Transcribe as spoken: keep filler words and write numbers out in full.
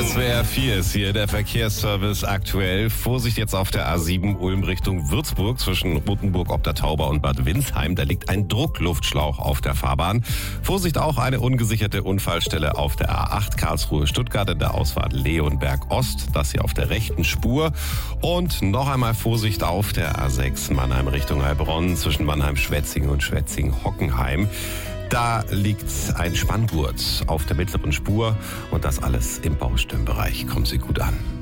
S W R vier ist hier der Verkehrsservice aktuell. Vorsicht jetzt auf der A sieben Ulm Richtung Würzburg zwischen Rothenburg ob der Tauber und Bad Windsheim. Da liegt ein Druckluftschlauch auf der Fahrbahn. Vorsicht auch eine ungesicherte Unfallstelle auf der A acht Karlsruhe-Stuttgart in der Ausfahrt Leonberg Ost. Das hier auf der rechten Spur. Und noch einmal Vorsicht auf der A sechs Mannheim Richtung Heilbronn zwischen Mannheim-Schwetzingen und Schwetzingen-Hockenheim. Da liegt ein Spanngurt auf der mittleren Spur und das alles im Bausteinbereich. Kommen Sie gut an.